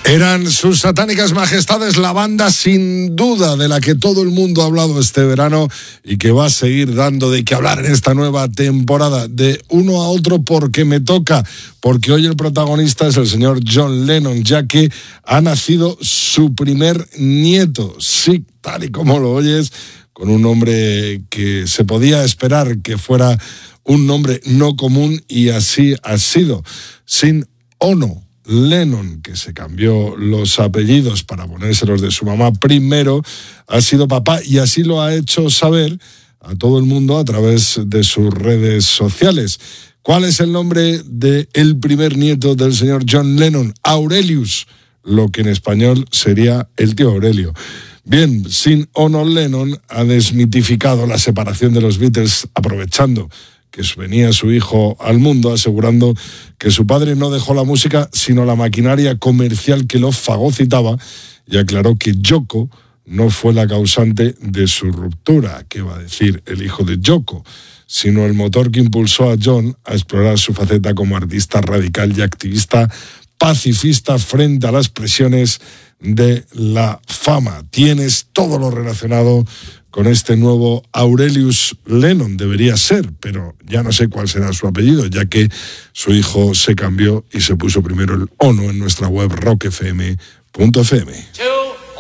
Eran sus satánicas majestades, la banda sin duda de la que todo el mundo ha hablado este verano y que va a seguir dando de qué hablar en esta nueva temporada. De uno a otro porque me toca, porque hoy el protagonista es el señor John Lennon, ya que ha nacido su primer nieto, sí, tal y como lo oyes, con un nombre que se podía esperar que fuera un nombre no común y así ha sido, sin Ono Lennon, que se cambió los apellidos para ponérselos de su mamá primero, ha sido papá y así lo ha hecho saber a todo el mundo a través de sus redes sociales. ¿Cuál es el nombre del primer nieto del señor John Lennon? Aurelius, lo que en español sería el tío Aurelio. Bien, sin Ono Lennon ha desmitificado la separación de los Beatles, aprovechando que venía su hijo al mundo, asegurando que su padre no dejó la música, sino la maquinaria comercial que lo fagocitaba, y aclaró que Yoko no fue la causante de su ruptura, que va a decir el hijo de Yoko, sino el motor que impulsó a John a explorar su faceta como artista radical y activista pacifista frente a las presiones de la fama. Tienes todo lo relacionado con este nuevo Aurelius Lennon, debería ser, pero ya no sé cuál será su apellido, ya que su hijo se cambió y se puso primero el Ono en nuestra web rockfm.fm.